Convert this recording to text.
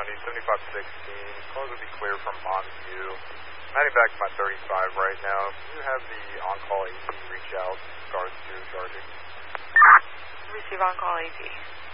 Bundy, 7516. Cars will be clear from Monview. I'm heading back to my 35 right now. Can you have the on-call AT reach out, cars to charging? Receive on-call AT.